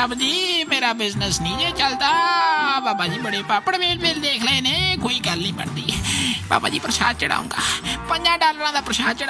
साहब जी मेरा बिजनेस नहीं जे चलता। बाबा जी बड़े पापड़ मेल मेल देख ले ने, कोई गल नहीं बनती। बाबा जी प्रसाद चढ़ाऊंगा, $5 का प्रसाद चढ़ा।